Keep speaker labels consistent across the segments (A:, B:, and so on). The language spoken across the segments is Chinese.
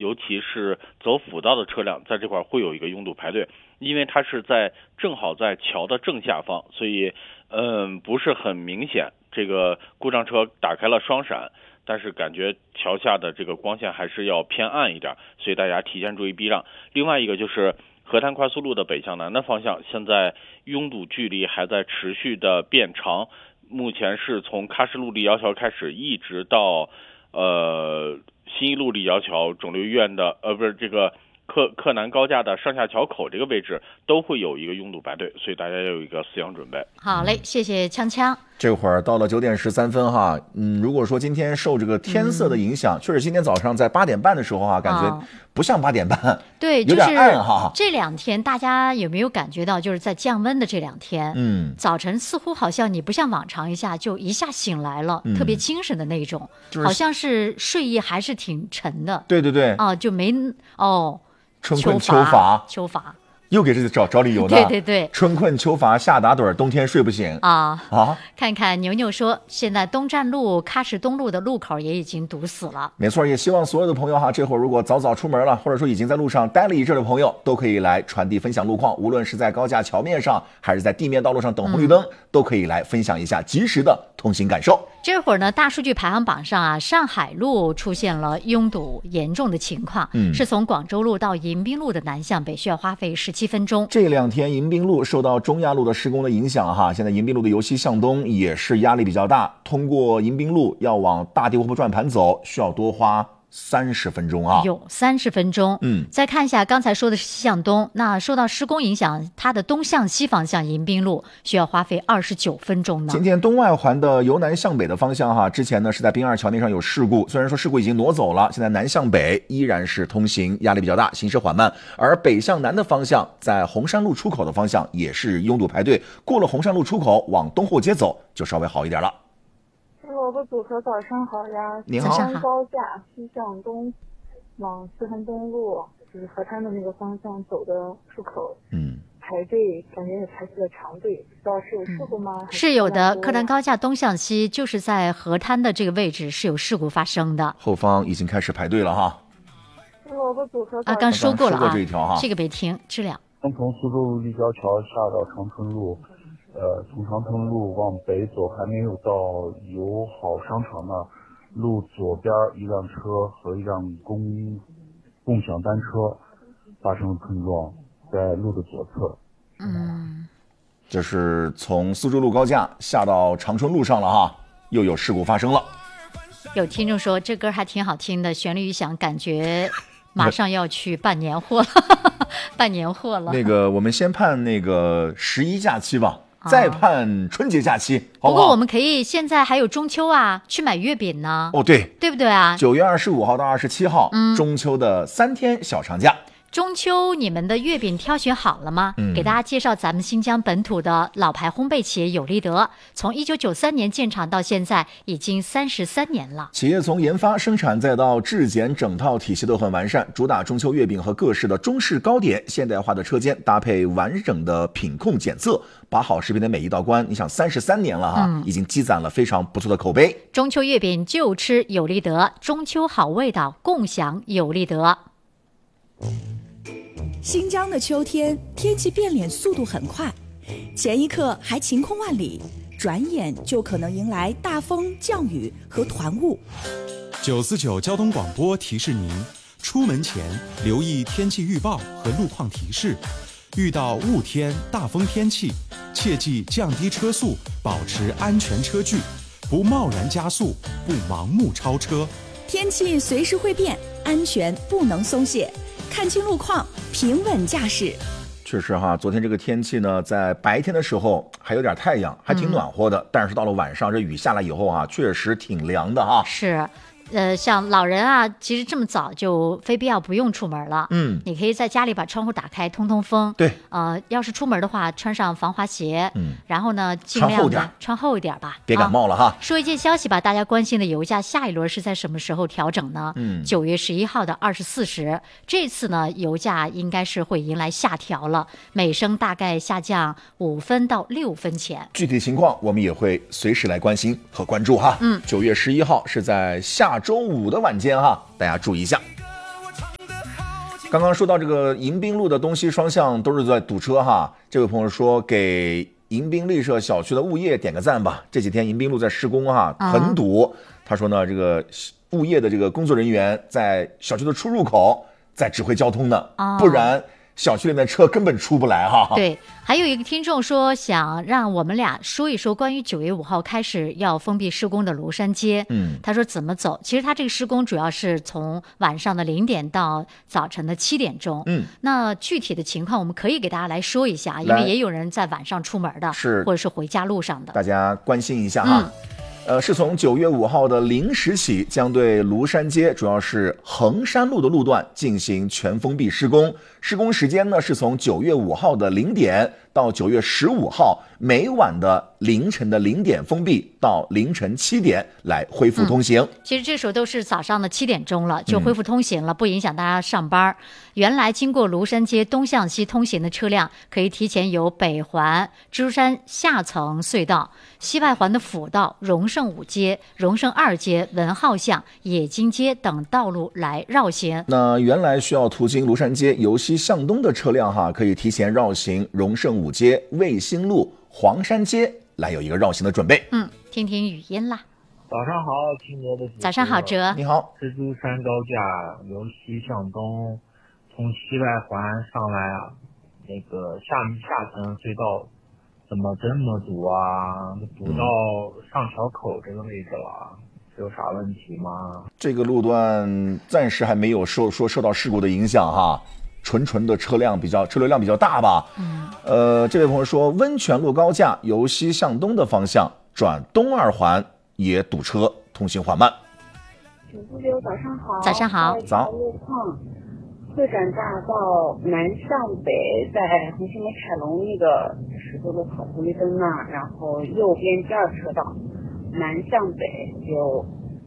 A: 尤其是走辅道的车辆，在这块会有一个拥堵排队，因为它是正好在桥的正下方，所以不是很明显。这个故障车打开了双闪，但是感觉桥下的这个光线还是要偏暗一点，所以大家提前注意避让。另外一个就是河滩快速路的北向南的方向，现在拥堵距离还在持续的变长，目前是从喀什路立交桥开始，一直到新一路立交桥肿瘤医院的这个克南高架的上下桥口这个位置都会有一个拥堵排队，所以大家要有一个思想准备。
B: 好嘞，谢谢锵锵。
C: 这会儿到了9点13分哈，如果说今天受这个天色的影响，确实今天早上在8点半的时候哈，感觉不像8点半，
B: 对，
C: 有点暗哈。
B: 这2天大家有没有感觉到，就是在降温的这2天，早晨似乎好像你不像往常一下就一下醒来了，特别精神的那种，好像是睡意还是挺沉的。
C: 对对对，
B: 就没
C: 春困秋乏，又给这找理由呢。
B: 对对对，
C: 春困秋乏夏打盹，冬天睡不醒
B: 看看牛牛说，现在东站路喀什东路的路口也已经堵死了。
C: 没错，也希望所有的朋友哈，这会儿如果早出门了，或者说已经在路上待了一阵的朋友，都可以来传递分享路况，无论是在高架桥面上，还是在地面道路上等红绿灯，都可以来分享一下及时的通行感受。
B: 这会儿呢，大数据排行榜上上海路出现了拥堵严重的情况，是从广州路到迎宾路的南向北需要花费17分钟。
C: 这2天迎宾路受到中亚路的施工的影响哈，现在迎宾路的由西向东也是压力比较大，通过迎宾路要往大地窝坡转盘走，需要多花30分钟有
B: 30分钟。再看一下刚才说的是西向东，那受到施工影响，它的东向西方向迎宾路需要花费29分钟呢。
C: 今天东外环的由南向北的方向哈，之前呢是在滨2桥面上有事故，虽然说事故已经挪走了，现在南向北依然是通行压力比较大，行驶缓慢。而北向南的方向，在红山路出口的方向也是拥堵排队，过了红山路出口往东后街走就稍微好一点了。
D: 我的组合早上好呀，
C: 您好。
D: 河滩高架西向东往四环东路，就是河滩的那个方向走的出口，排队感觉也排起了长队，不知道是有事故吗？
B: 是有的，柯南高架东向西就是在河滩的这个位置是有事故发生的，
C: 后方已经开始排队了哈。
D: 我的组合
B: 刚说过了
C: 这一条哈，
B: 这个没听质量。
E: 从苏州路立交桥下到长春路。从长春路往北走，还没有到友好商场那，路左边一辆车和一辆共享单车发生了碰撞，在路的左侧。
C: 这是从苏州路高架下到长春路上了哈，又有事故发生了。
B: 有听众说这歌还挺好听的，旋律一响，感觉马上要去办年货了，办年货了。
C: 那个我们先盼那个11假期吧。再盼春节假期，好不好？
B: 不过我们可以现在还有中秋去买月饼呢。
C: 对
B: 不对啊
C: ？9月25号到27号，中秋的3天小长假。
B: 中秋你们的月饼挑选好了吗？给大家介绍咱们新疆本土的老牌烘焙企业有立德，从1993年建厂到现在已经33年了。
C: 企业从研发、生产再到质检，整套体系都很完善，主打中秋月饼和各式的中式糕点，现代化的车间搭配完整的品控检测，把好食品的每一道关。你想33年了哈，已经积攒了非常不错的口碑。
B: 中秋月饼就吃有立德，中秋好味道，共享有立德。
F: 新疆的秋天天气变脸速度很快，前一刻还晴空万里，转眼就可能迎来大风、降雨和团雾。
G: 949交通广播提示您，出门前留意天气预报和路况提示，遇到雾天、大风天气，切记降低车速，保持安全车距，不贸然加速，不盲目超车。
F: 天气随时会变，安全不能松懈，看清路况，平稳驾驶。
C: 确实哈，昨天这个天气呢，在白天的时候还有点太阳，还挺暖和的，但是到了晚上这雨下来以后啊，确实挺凉的哈。
B: 是。像老人其实这么早就非必要不用出门了。你可以在家里把窗户打开通通风。
C: 对。
B: 要是出门的话，穿上防滑鞋。然后呢，尽量的穿厚一点吧，
C: 别感冒了哈。
B: 说一件消息吧，大家关心的油价下一轮是在什么时候调整呢？9月11号的24时，这次呢，油价应该是会迎来下调了，每升大概下降5分到6分钱。
C: 具体情况我们也会随时来关心和关注哈。9月11号是在下周5的晚间哈，大家注意一下。 刚刚说到这个迎宾路的东西双向都是在堵车哈，这位朋友说给迎宾立社小区的物业点个赞吧，这几天迎宾路在施工哈，很堵。他说呢，这个物业的这个工作人员在小区的出入口在指挥交通呢，不然小区里面车根本出不来哈。
B: 对，还有一个听众说想让我们俩说一说关于9月5号开始要封闭施工的庐山街。他说怎么走？其实他这个施工主要是从晚上的0点到早晨的7点钟。那具体的情况我们可以给大家来说一下，因为也有人在晚上出门的，或者是回家路上的，
C: 大家关心一下哈。是从9月5号的0时起，将对庐山街主要是衡山路的路段进行全封闭施工。施工时间呢是从9月5号的0点到9月15号每晚的凌晨的0点封闭到凌晨7点来恢复通行。
B: 其实这时候都是早上的7点钟了，就恢复通行了，不影响大家上班。原来经过庐山街东向西通行的车辆，可以提前由北环、蜘蛛山下层隧道、西外环的辅道、荣盛5街、荣盛2街、文浩巷、冶金街等道路来绕行。
C: 那原来需要途经庐山街由西向东的车辆哈，可以提前绕行荣盛5街、卫星路、黄山街来有一个绕行的准备。
B: 听听语音啦。
H: 早上好，青年的
B: 早上好，哲。
C: 你好。
H: 蜘蛛山高架由西向东，从西外环上来啊，那个下层隧道怎么这么堵啊？堵到上桥口这个位置了，是有啥问题吗？
C: 这个路段暂时还没有受到事故的影响哈，纯的车流量比较大吧。这位朋友说，温泉路高架由西向东的方向转东2环也堵车，通行缓慢。
D: 主播刘，早上好。
B: 早上好。
C: 早。
D: 路况，会展大道南向北，在红星美凯龙那个十字路口红绿灯那儿，然后右边第2车道南向北有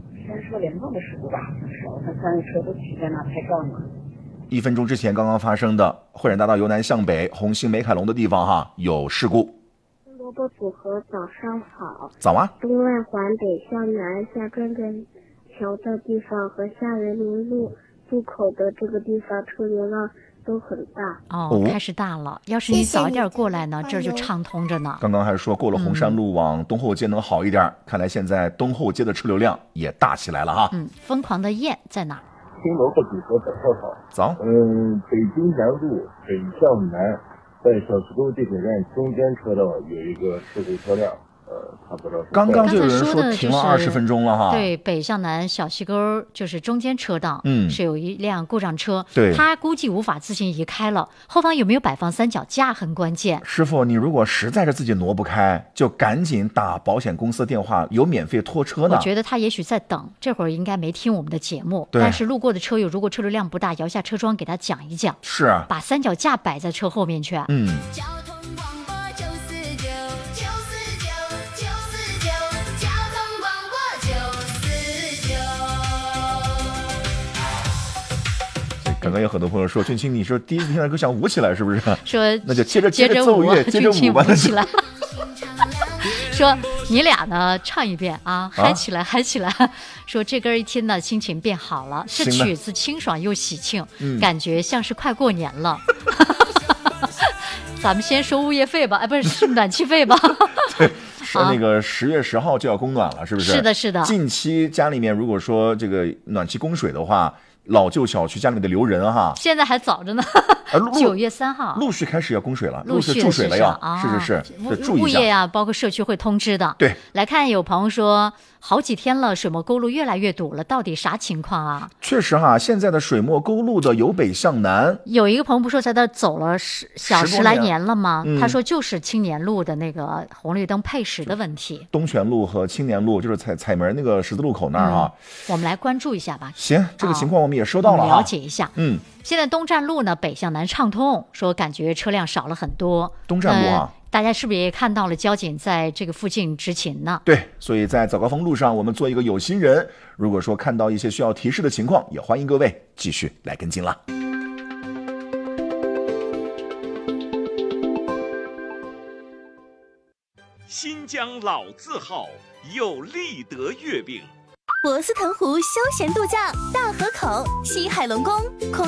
D: 3车联动的事故吧，好像是，我看3个车都骑在那拍照呢。
C: 1分钟之前刚刚发生的会展大道由南向北红星美凯龙的地方哈有事故。
I: 萝卜组合早上好。
C: 早啊。
I: 东外环北向南下转转桥的地方和下人民路路口的这个地方车流量都很大。
B: 开始大了。要是你早一点过来呢，这儿就畅通着呢。
C: 刚刚还说过了红山路往东后街能好一点，看来现在东后街的车流量也大起来了哈。
B: 疯狂的燕在哪？
J: 新萝卜组合早上好。
C: 早。
J: 北京南路北向南，在小石沟地铁站中间车道有一个事故车辆。差不多。
C: 刚刚就有人说停了20分钟了哈。
B: 对，北向南小溪沟就是中间车道，是有一辆故障车，他估计无法自行移开了。后方有没有摆放3脚架很关键。
C: 师傅，你如果实在是自己挪不开，就赶紧打保险公司的电话，有免费拖车呢。
B: 我觉得他也许在等，这会儿应该没听我们的节目。但是路过的车友，如果车流量不大，摇下车窗给他讲一讲。
C: 是啊，
B: 把3脚架摆在车后面去。
C: 刚刚有很多朋友说，俊清，你说第一次听到歌想舞起来是不是？
B: 说
C: 那就接着奏乐，接着舞吧，
B: 起来。说你俩呢，唱一遍啊，嗨起来，嗨起来。说这歌一听呢，心情变好了，这曲子清爽又喜庆，感觉像是快过年了。咱们先收物业费吧，不是暖气费吧？
C: 对，那个10月10号就要供暖了，是不是？
B: 是的，是的。
C: 近期家里面如果说这个暖气供水的话，老旧小区家里面得留人哈。
B: 现在还早着呢，9月3号
C: 陆续开始要供水了，
B: 陆续
C: 注水了要，是，注意一下。
B: 物业啊，包括社区会通知的。
C: 对，
B: 来看有朋友说，好几天了，水墨沟路越来越堵了，到底啥情况啊？
C: 确实哈，现在的水墨沟路的由北向南，
B: 有一个朋友不说在那走了10来年了吗？他说就是青年路的那个红绿灯配时的问题。
C: 东泉路和青年路就是彩门那个十字路口那儿啊。
B: 我们来关注一下吧。
C: 行，这个情况我们也收到了
B: 了解一下。现在东站路呢北向南畅通，说感觉车辆少了很多。
C: 东站路啊。
B: 大家是不是也看到了交警在这个附近执勤呢？
C: 对，所以在早高峰路上，我们做一个有心人。如果说看到一些需要提示的情况，也欢迎各位继续来跟进了。
K: 新疆老字号有立德月饼，
L: 博斯腾湖休闲度假大河口西海龙宫。